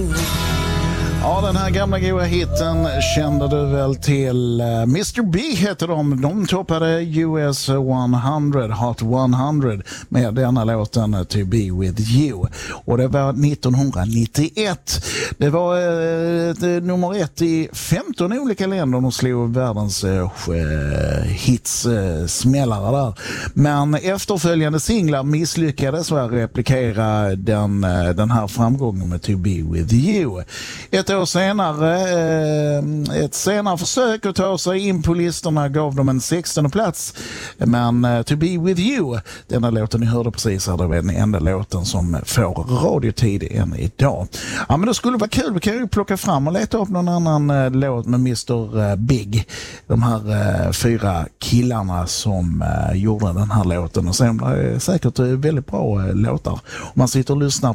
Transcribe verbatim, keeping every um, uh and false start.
Ja, den här gamla goa hitten kände du väl till. mister B heter de. De toppade U S hundra, Hot hundra med denna låten To Be With You. Och det var nittonhundranittioett. Det var eh, nummer ett i femton olika länder. De slog världens eh, hits eh, smällare där. Men efterföljande singlar misslyckades att replikera den, den här framgången med To Be With You. Ett år senare, ett senare försök att ta sig in på listorna gav dem en sextonde plats. Men To Be With You, denna låten ni hörde precis, är den enda låten som får radiotid än idag. Ja, men det skulle vara kul. Vi kan ju plocka fram och leta upp någon annan låt med mister Big. De här fyra killarna som gjorde den här låten. Och sen är det säkert väldigt bra låtar. Om man sitter och lyssnar